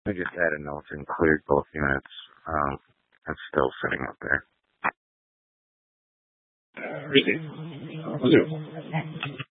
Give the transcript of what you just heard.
I just had a note and cleared both units. It's still sitting up there. Proceed.